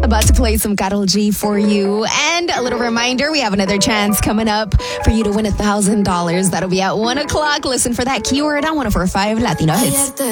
About to play some Karol G for you. And a little reminder, we have another chance coming up for you to win $1,000. That'll be at 1 o'clock. Listen for that keyword on 104.5 Latino Hits.